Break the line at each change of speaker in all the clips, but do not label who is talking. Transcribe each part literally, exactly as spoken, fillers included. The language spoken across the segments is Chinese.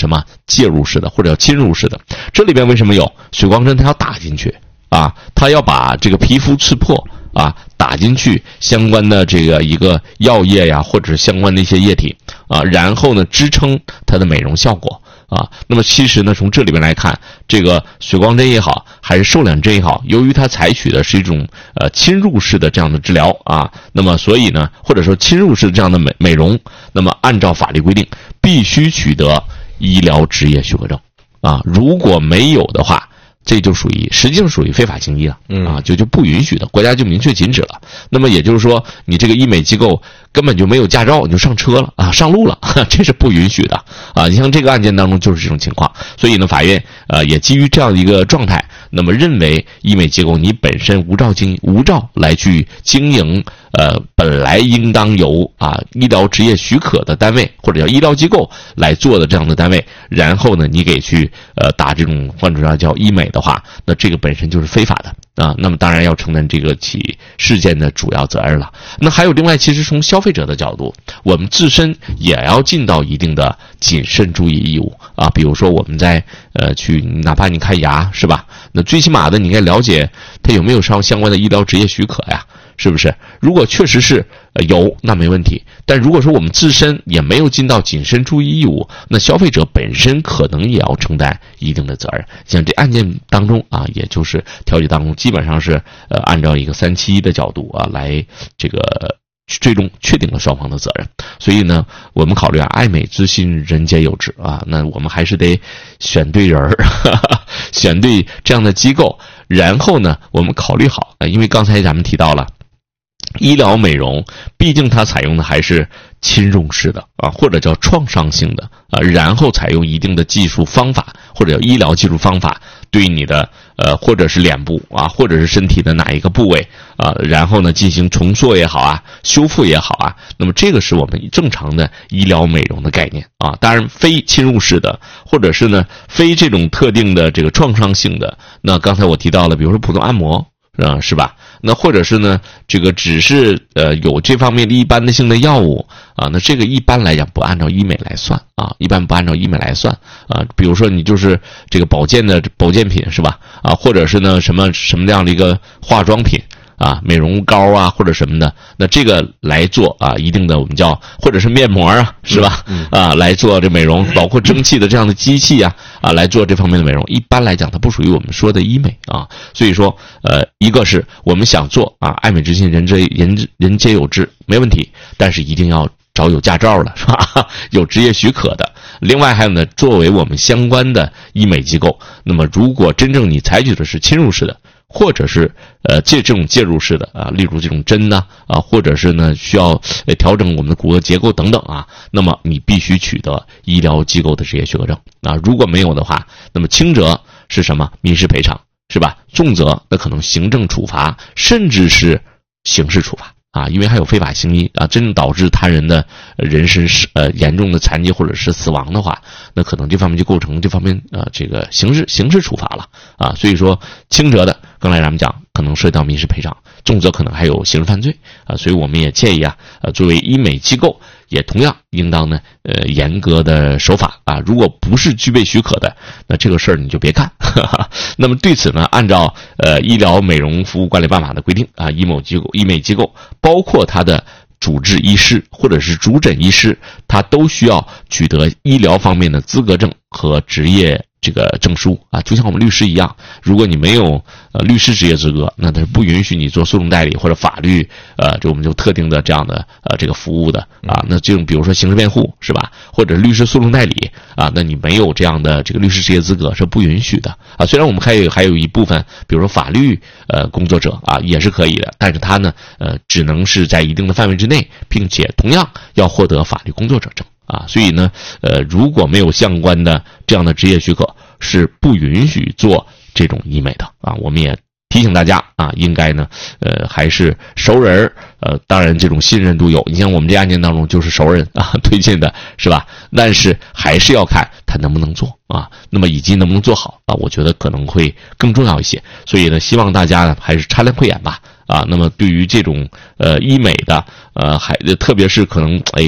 什么介入式的或者叫侵入式的。这里边为什么有水光针？它要打进去啊，它要把这个皮肤刺破啊，打进去相关的这个一个药液呀，或者是相关的一些液体啊，然后呢支撑它的美容效果啊。那么其实呢，从这里边来看，这个水光针也好，还是瘦脸针也好，由于它采取的是一种呃侵入式的这样的治疗啊，那么所以呢，或者说侵入式这样的美美容，那么按照法律规定，必须取得医疗执业许可证啊，如果没有的话，这就属于实际上属于非法行医了啊，就就不允许的，国家就明确禁止了。那么也就是说，你这个医美机构根本就没有驾照，你就上车了啊，上路了，这是不允许的啊。你像这个案件当中就是这种情况，所以呢，法院呃也基于这样的一个状态，那么认为医美机构你本身无照经无照来去经营。呃，本来应当由啊医疗执业许可的单位或者叫医疗机构来做的这样的单位，然后呢，你给去呃打这种换成叫医美的话，那这个本身就是非法的啊。那么当然要承担这个起事件的主要责任了。那还有另外，其实从消费者的角度，我们自身也要尽到一定的谨慎注意义务啊。比如说我们在呃去，哪怕你看牙是吧？那最起码的你应该了解它有没有上相关的医疗执业许可呀。是不是？如果确实是呃有，那没问题。但如果说我们自身也没有尽到谨慎注意义务，那消费者本身可能也要承担一定的责任。像这案件当中啊，也就是调解当中，基本上是呃按照一个三七一的角度啊来这个最终确定了双方的责任。所以呢，我们考虑啊，爱美之心，人皆有之啊，那我们还是得选对人儿，选对这样的机构，然后呢，我们考虑好，因为刚才咱们提到了。医疗美容毕竟它采用的还是侵入式的啊，或者叫创伤性的啊，然后采用一定的技术方法或者叫医疗技术方法对你的呃或者是脸部啊，或者是身体的哪一个部位啊，然后呢进行重塑也好啊，修复也好啊，那么这个是我们正常的医疗美容的概念啊。当然非侵入式的，或者是呢非这种特定的这个创伤性的，那刚才我提到了，比如说普通按摩。啊，是吧？那或者是呢，这个只是呃有这方面的一般的性的药物啊，那这个一般来讲不按照医美来算啊，一般不按照医美来算啊。比如说你就是这个保健的保健品是吧？啊，或者是呢什么什么样的一个化妆品啊，美容膏啊或者什么的，那这个来做啊一定的我们叫或者是面膜啊是吧？啊来做这美容，包括蒸汽的这样的机器啊啊来做这方面的美容，一般来讲它不属于我们说的医美啊。所以说呃一个是我们想做啊爱美之心人皆人人皆有之没问题，但是一定要找有驾照的是吧？有执业许可的。另外还有呢，作为我们相关的医美机构，那么如果真正你采取的是侵入式的。或者是呃借这种介入式的啊，例如这种针呢啊，或者是呢需要呃调整我们的骨骼结构等等啊，那么你必须取得医疗机构的执业许可证啊。如果没有的话，那么轻则是什么民事赔偿是吧？重则那可能行政处罚，甚至是刑事处罚啊，因为还有非法行医啊，真正导致他人的人身呃严重的残疾或者是死亡的话，那可能这方面就构成这方面呃这个刑事刑事处罚了啊。所以说轻则的。刚才咱们讲，可能涉及到民事赔偿，重则可能还有刑事犯罪啊，所以我们也建议啊，呃，作为医美机构，也同样应当呢，呃，严格的守法啊。如果不是具备许可的，那这个事儿你就别干。那么对此呢，按照呃医疗美容服务管理办法的规定啊，医美机构、医美机构，包括它的主治医师或者是主诊医师，他都需要取得医疗方面的资格证和职业。这个证书啊，就像我们律师一样，如果你没有呃律师执业资格，那它是不允许你做诉讼代理或者法律呃，就我们就特定的这样的呃这个服务的啊。那这种比如说刑事辩护是吧，或者律师诉讼代理啊，那你没有这样的这个律师执业资格是不允许的啊。虽然我们还有还有一部分，比如说法律呃工作者啊也是可以的，但是他呢呃只能是在一定的范围之内，并且同样要获得法律工作者证。啊，所以呢，呃，如果没有相关的这样的职业许可，是不允许做这种医美的啊。我们也提醒大家啊，应该呢，呃，还是熟人呃，当然这种信任度有。你像我们这案件当中就是熟人啊推荐的，是吧？但是还是要看他能不能做啊，那么以及能不能做好啊，我觉得可能会更重要一些。所以呢，希望大家呢还是擦亮慧眼吧啊。那么对于这种呃医美的呃，还特别是可能哎。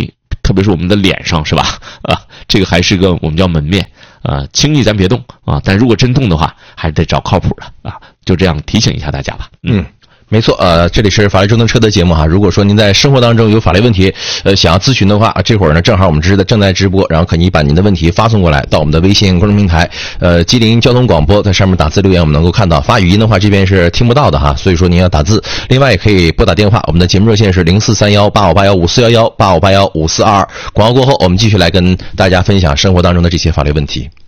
特别是我们的脸上，是吧？啊，这个还是个我们叫门面啊，轻易咱别动啊，但如果真动的话，还是得找靠谱的啊，就这样提醒一下大家吧。
嗯。嗯没错，呃，这里是法律周能车的节目哈。如果说您在生活当中有法律问题，呃，想要咨询的话，这会儿呢正好我们是在正在直播，然后可以把您的问题发送过来到我们的微信公众平台，呃，吉林交通广播，在上面打字留言，我们能够看到。发语音的话，这边是听不到的哈，所以说您要打字。另外也可以拨打电话，我们的节目热线是零四三幺八五八幺五四幺幺八五八幺五四二二。广告过后，我们继续来跟大家分享生活当中的这些法律问题。